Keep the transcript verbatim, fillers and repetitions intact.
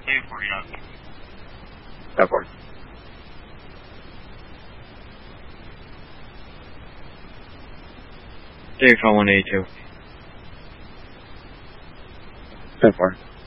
Save for you. That for. Dave, call one eighty-two. That for.